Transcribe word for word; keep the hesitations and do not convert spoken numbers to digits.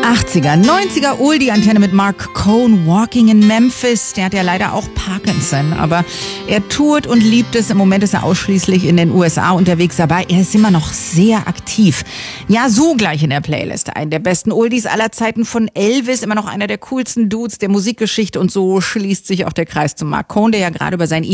achtziger, neunziger Oldie-Antenne mit Mark Cohn, Walking in Memphis. Der hat ja leider auch Parkinson, aber er tourt und liebt es. Im Moment ist er ausschließlich in den U S A unterwegs, aber er ist immer noch sehr aktiv. Ja, so gleich in der Playlist. Einen der besten Oldies aller Zeiten von Elvis, immer noch einer der coolsten Dudes der Musikgeschichte, und so schließt sich auch der Kreis zu Mark Cohn, der ja gerade über sein